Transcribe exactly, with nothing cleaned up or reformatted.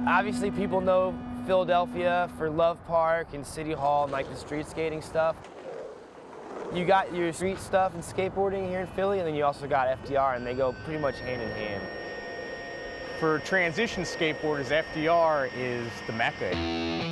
Obviously, people know Philadelphia for Love Park and City Hall and like the street skating stuff. You got your street stuff and skateboarding here in Philly, and then you also got F D R, and they go pretty much hand in hand. For transition skateboarders, F D R is the mecca.